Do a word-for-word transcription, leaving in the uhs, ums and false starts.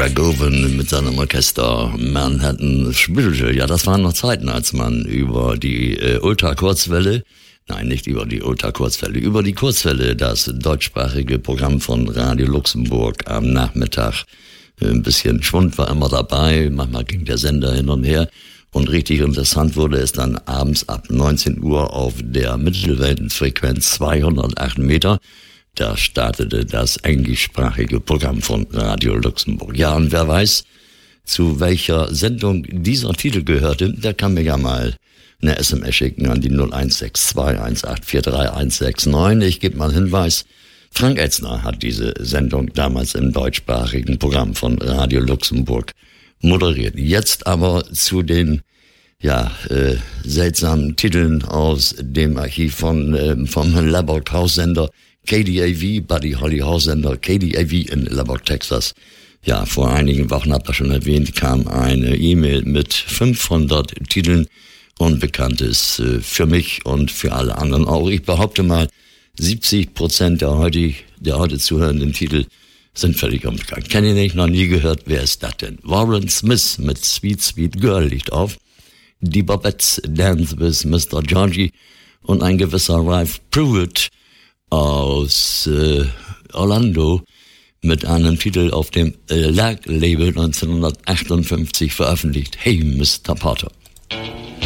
Greg Owen mit seinem Orchester Manhattan spielte. Ja, das waren noch Zeiten, als man über die äh, Ultrakurzwelle, nein, nicht über die Ultrakurzwelle, über die Kurzwelle, das deutschsprachige Programm von Radio Luxemburg am Nachmittag, äh, ein bisschen Schwund war immer dabei, manchmal ging der Sender hin und her. Und richtig interessant wurde es dann abends ab neunzehn Uhr auf der Mittelwellenfrequenz zweihundertacht Meter. Da startete das englischsprachige Programm von Radio Luxemburg. Ja, und wer weiß, zu welcher Sendung dieser Titel gehörte, der kann mir ja mal eine S M S schicken an die null eins sechs zwei eins acht vier drei eins sechs neun. Ich gebe mal einen Hinweis. Frank Elzner hat diese Sendung damals im deutschsprachigen Programm von Radio Luxemburg moderiert. Jetzt aber zu den ja äh, seltsamen Titeln aus dem Archiv von äh, vom Lubbock Haussender K D A V, Buddy Holly Haussender K D A V in Lubbock, Texas. Ja, vor einigen Wochen, habt ihr schon erwähnt, kam eine E-Mail mit fünfhundert Titeln Unbekanntes äh, für mich und für alle anderen auch. Ich behaupte mal, siebzig Prozent der heute, der heute zuhörenden Titel sind völlig unbekannt. Kenne ich nicht, noch nie gehört. Wer ist das denn? Warren Smith mit Sweet Sweet Girl liegt auf. Die Bobettes Dance with Mister Georgie und ein gewisser Ralph Pruitt aus äh, Orlando mit einem Titel auf dem äh, Lag-Label neunzehnhundertachtundfünfzig veröffentlicht. Hey, Mister Potter.